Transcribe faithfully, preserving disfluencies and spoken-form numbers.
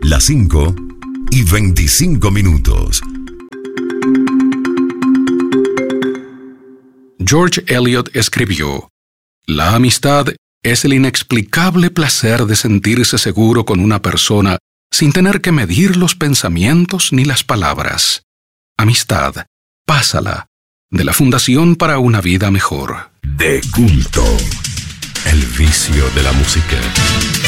Las cinco y veinticinco minutos. George Eliot escribió: "La amistad es el inexplicable placer de sentirse seguro con una persona sin tener que medir los pensamientos ni las palabras. Amistad, pásala, de la Fundación para una Vida Mejor". De culto. El vicio de la música.